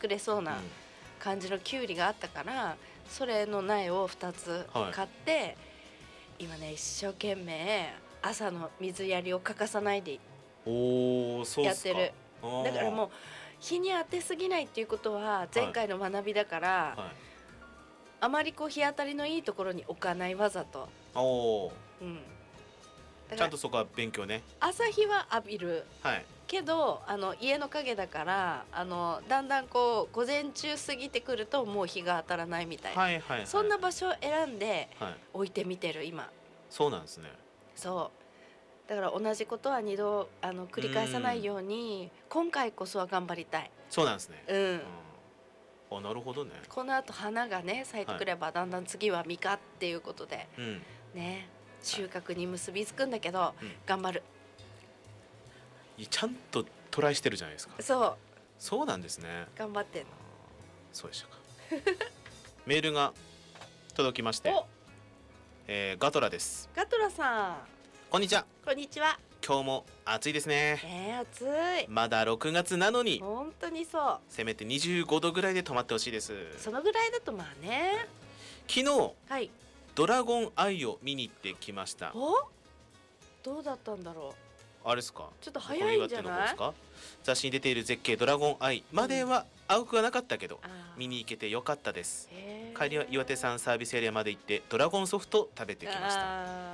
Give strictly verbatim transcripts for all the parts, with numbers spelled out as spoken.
作れそうな感じのキュウリがあったから、うん、それの苗をふたつ買って、はい、今ね一生懸命朝の水やりを欠かさないでやってる。だからもう日に当てすぎないっていうことは前回の学びだから、はいはい、あまりこう日当たりのいいところに置かないわざと。お、うん、 ちゃんとそこは勉強ね。 朝日は浴びる、はい、けどあの家の陰だからあのだんだんこう午前中過ぎてくるともう日が当たらないみたいな、はいはいはい、そんな場所を選んで置いてみてる今。 そうなんですね。 そうだから同じことはにどあの繰り返さないように今回こそは頑張りたい。 そうなんですね。うん、うん、あ、なるほどね。 このあと花がね咲いてくれば、はい、だんだん次は実かっていうことで、うん、ね収穫に結びつくんだけど、はい、頑張る。 ちゃんとトライしてるじゃないですか。 そうそうなんですね。 頑張ってんの。 そうでしたか。メールが届きまして、えー、ガトラです。 ガトラさん、 こんにちは。 こんにちは。 今日も暑いですね。 えー、暑い。 まだろくがつなのに本当にそう。 せめてにじゅうごどぐらいで止まってほしいです。 そのぐらいだとまあね。 昨日、はい、ドラゴンアイを見に行ってきました。 お、どうだったんだろう。 あれですか、 ちょっと早いんじゃない。 雑誌に出ている絶景ドラゴンアイまでは青くはなかったけど、うん、見に行けてよかったです。帰りは岩手山サービスエリアまで行ってドラゴンソフト食べてきました。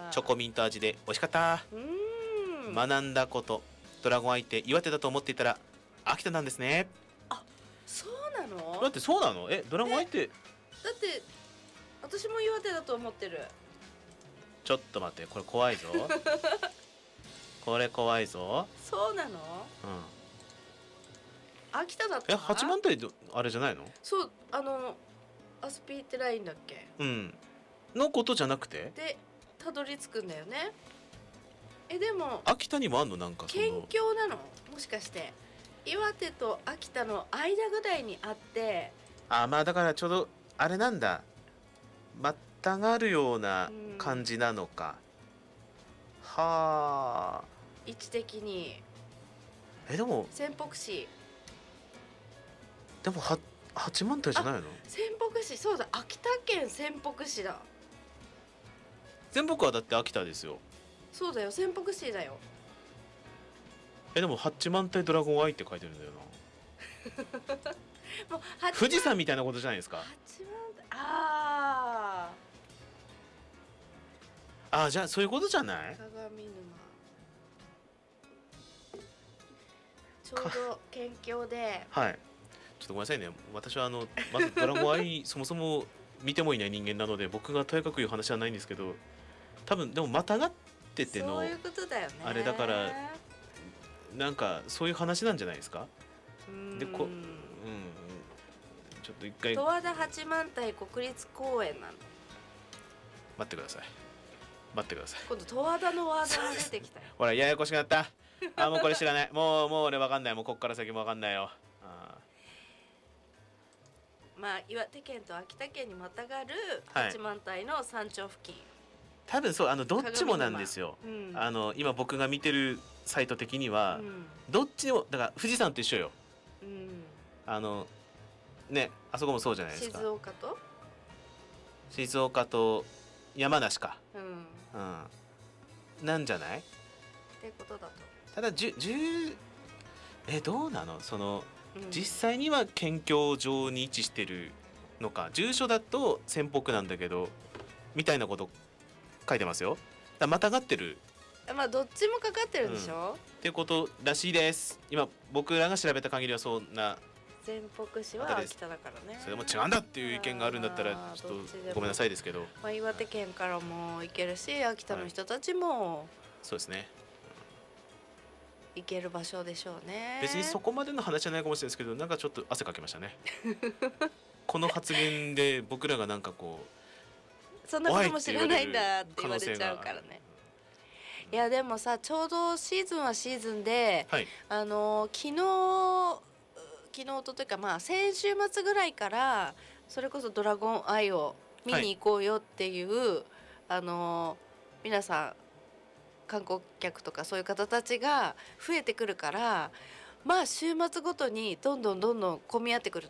チョコミント味で美味しかった。うーん、学んだこと、ドラゴンアイって岩手だと思っていたら秋田なんですね。 あ、そうなの。 だってそうなの。え、ドラゴンアイってだって私も岩手だと思ってる。 ちょっと待って、これ怖いぞ。これ怖いぞ。 そうなの。うん。秋田だった。 え、八幡平あれじゃないの。 そう、あのアスピーってラインだっけ。 うん。のことじゃなくて。 で、たどり着くんだよね。え、でも秋田にもあんの、なんかその県境なの。もしかして岩手と秋田の間ぐらいにあって。 あ、まあだからちょうどあれなんだ。またがるような感じなのか。うん、はあ。 位置的に。 え、でも仙北市。 でもは八幡平じゃないの。 仙北市、そうだ、秋田県仙北市だ。 仙北はだって秋田ですよ。 そうだよ、仙北市だよ。 え、でも八幡平ドラゴンアイって書いてるんだよな。もう富士山みたいなことじゃないですか。 八幡平、ああ、じゃあそういうことじゃない。 鏡沼、ちょうど県境で。 はい、ちょっとごめんなさいね。私はあのまずドラゴンアイそもそも見てもいない人間なので僕がとやかく言う話はないんですけど、多分でもまたがっててのそういうことだよね。 あれだからなんかそういう話なんじゃないですか。でこ、うん、ちょっと一回十和田八幡平国立公園なの。 待ってください。待ってください。 今度十和田のワードが出てきたよ。 ほらややこしくなった。あ、もうこれ知らない。もうもう俺わかんない。もうこっから先もわかんないよ。あ、 まあ岩手県と秋田県にまたがる八幡平の山頂付近、はい、 多分そう、あのどっちもなんですよ、うん、あの今僕が見てるサイト的には、うん、どっちもだから富士山と一緒よ、うん、あのね、あそこもそうじゃないですか。 静岡と静岡と山梨か、うんうん、なんじゃないってことだと。 ただじゅじゅうえどうなのその、うん、実際には県境上に位置してるのか、住所だと仙北なんだけどみたいなこと書いてますよ。だまたがってる、 まあどっちもかかってるんでしょ、うん、 っていうことらしいです。今僕らが調べた限りはそんな。 仙北市は秋田だからね。 それも違うんだっていう意見があるんだったらちょっとごめんなさいですけど、 まあ、岩手県からも行けるし秋田の人たちも、はい、 そうですね、 行ける場所でしょうね。 別にそこまでの話じゃないかもしれないですけど、なんかちょっと汗かきましたね。この発言で僕らがなんかこうそんなことも知らないんだって言われちゃうからね。いやでもさ、ちょうどシーズンはシーズンで、はい、あの昨日昨日とというか、まあ先週末ぐらいからそれこそドラゴンアイを見に行こうよっていう、はい、あの皆さん観光客とかそういう方たちが増えてくるから、まあ週末ごとにどんどんどんどん混み合ってくる